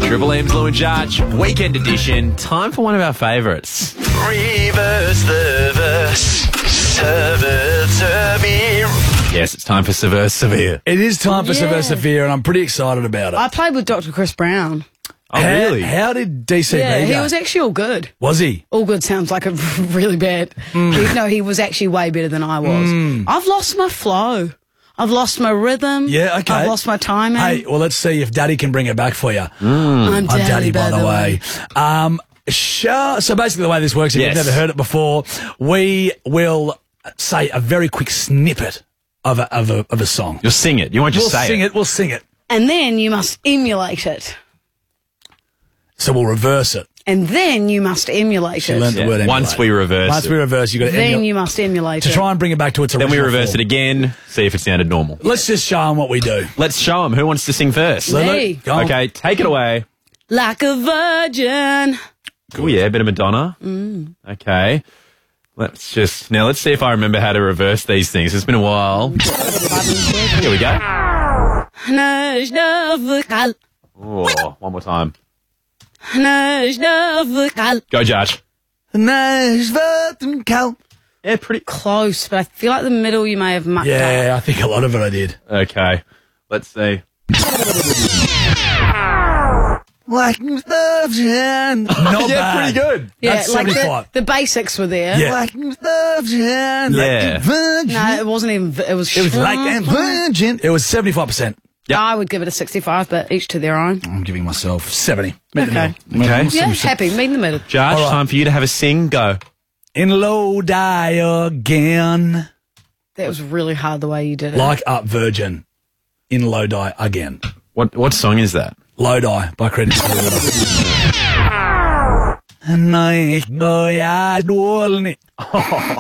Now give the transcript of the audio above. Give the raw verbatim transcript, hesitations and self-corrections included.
Triple M's Lou and Judge, weekend edition. Time for one of our favourites. Reverse the verse. Severe, severe. Yes, it's time for Severe Severe. It is time for Yeah. Severe Severe, and I'm pretty excited about it. I played with Doctor Chris Brown. Oh, how, really? How did D C B Yeah, he go? was actually all good. Was he? All good sounds like a really bad. He, no, he was actually way better than I was. I've lost my flow. I've lost my rhythm. Yeah, okay. I've lost my timing. Hey, well, let's see if Daddy can bring it back for you. I'm I'm Daddy, Daddy, by the way. Um, sure. So basically the way this works, if Yes. you've never heard it before, we will say a very quick snippet of a, of a, of a song. You'll sing it. You won't just We'll say sing it. it. We'll sing it. And then you must emulate it. So we'll reverse it. And then you must emulate it. learned the Yeah. word emulate. Once we reverse Once it. we reverse, you got to Then emulate you must emulate to it. try and bring it back to its original Then we reverse form. it again, see if it sounded normal. Let's just show them what we do. Let's show them. Who wants to sing first? Me. Lulu, go on. Okay, take it away. Like a virgin. Oh, yeah, a bit of Madonna. Mm. Okay. Let's just, now let's see if I remember how to reverse these things. It's been a while. Here we go. Oh, one more time. Go, Judge. Yeah, pretty. Close, but I feel like the middle you may have mucked up. Yeah, I think a lot of it I did. Okay. Let's see. Like Not yeah, bad. pretty good. Yeah, That's like the, seventy-five. the basics were there. Yeah. Like Yeah. No, it wasn't even. It was. It was like that virgin. It was seventy-five percent. Yep. I would give it a sixty-five, but each to their own. I'm giving myself seventy. Meet in the Okay. middle. Okay. Yeah, happy. Meet in the middle. Judge, All right. time for you to have a sing. Go. In Lodi again. That was really hard the way you did it. Like up virgin. In Lodi again. What what song is that? Lodi by Creedence Clearwater. And I go, yeah,